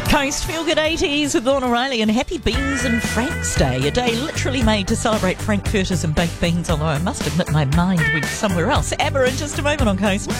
Coast Feel Good 80s with Vaughan O'Reilly and Happy Beans and Frank's Day, a day literally made to celebrate frankfurters and baked beans, although I must admit my mind went somewhere else. ABBA in just a moment on Coast.